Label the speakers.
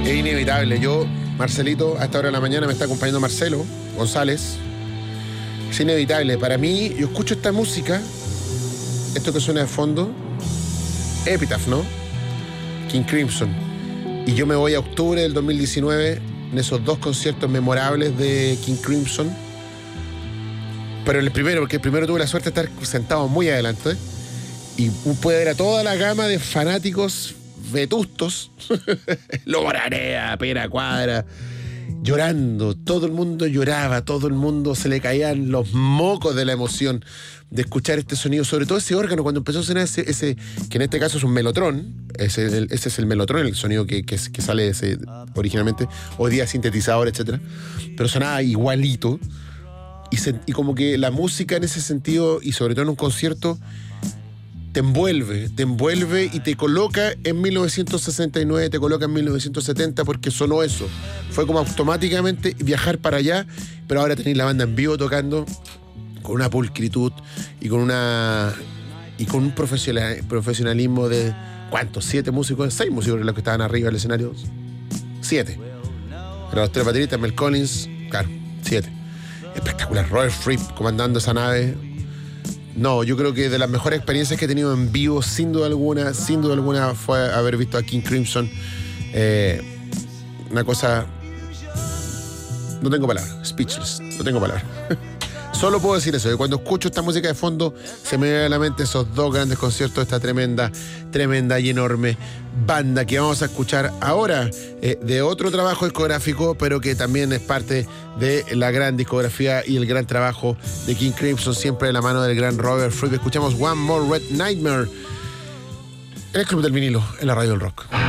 Speaker 1: Es inevitable. Yo, Marcelito, a esta hora de la mañana me está acompañando Marcelo González. Es inevitable. Para mí, yo escucho esta música, esto que suena de fondo, Epitaph, ¿no? King Crimson. Y yo me voy a octubre del 2019 en esos dos conciertos memorables de King Crimson. Pero el primero, porque el primero tuve la suerte de estar sentado muy adelante y pude ver a toda la gama de fanáticos vetustos, Lorarea, Pera Cuadra, llorando. Todo el mundo lloraba, todo el mundo se le caían los mocos de la emoción de escuchar este sonido, sobre todo ese órgano cuando empezó a sonar ese que en este caso es un melotrón. Ese es el melotrón, el sonido que sale originalmente, hoy día sintetizador, etc. Pero sonaba igualito y como que la música en ese sentido, y sobre todo en un concierto, te envuelve y te coloca en 1969, te coloca en 1970, porque sonó eso. Fue como automáticamente viajar para allá, pero ahora tenéis la banda en vivo tocando con una pulcritud y con un profesionalismo de ¿cuántos? 7 músicos, 6 músicos los que estaban arriba del escenario. 7. Eran los 3 bateristas, Mel Collins, claro, 7. Espectacular. Robert Fripp comandando esa nave. No, yo creo que de las mejores experiencias que he tenido en vivo, sin duda alguna, fue haber visto a King Crimson. Una cosa... No tengo palabras. Speechless. No tengo palabras. Solo puedo decir eso, que cuando escucho esta música de fondo se me viene a la mente esos dos grandes conciertos de esta tremenda y enorme banda que vamos a escuchar ahora, de otro trabajo discográfico, pero que también es parte de la gran discografía y el gran trabajo de King Crimson, siempre de la mano del gran Robert Fripp. Escuchamos One More Red Nightmare en el Club del Vinilo, en la Radio del Rock.